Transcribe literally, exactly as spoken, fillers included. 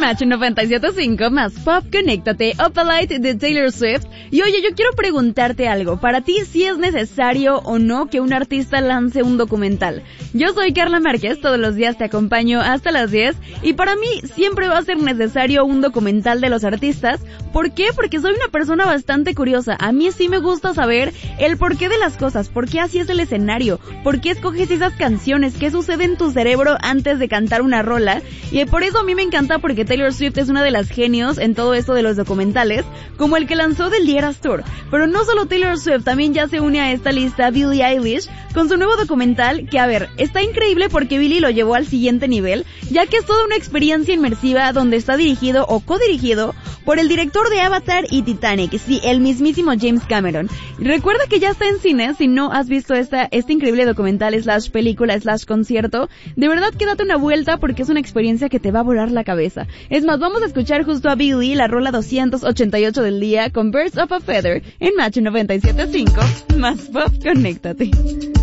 Match noventa y siete punto cinco, más pop, conéctate, Up the Light de Taylor Swift. Y oye, yo quiero preguntarte algo. Para ti, ¿sí es necesario o no que un artista lance un documental? Yo soy Carla Márquez, todos los días te acompaño hasta las diez. Y para mí, siempre va a ser necesario un documental de los artistas. ¿Por qué? Porque soy una persona bastante curiosa. A mí sí me gusta saber el porqué de las cosas, por qué así es el escenario, por qué escoges esas canciones, qué sucede en tu cerebro antes de cantar una rola. Y por eso a mí me encanta, porque Taylor Swift es una de las genios en todo esto de los documentales, como el que lanzó del The Eras Tour. Pero no solo Taylor Swift, también ya se une a esta lista Billie Eilish con su nuevo documental, que a ver, está increíble porque Billie lo llevó al siguiente nivel, ya que es toda una experiencia inmersiva donde está dirigido o codirigido por el director de Avatar y Titanic, sí, el mismísimo James Cameron. Recuerda que ya está en cine. Si no has visto esta, este increíble documental slash película slash concierto, de verdad que date una vuelta porque es una experiencia que te va a volar la cabeza. Es más, vamos a escuchar justo a Billie, la rola doscientos ochenta y ocho del día, con Birds of a Feather en Match noventa y siete punto cinco, más pop, conéctate.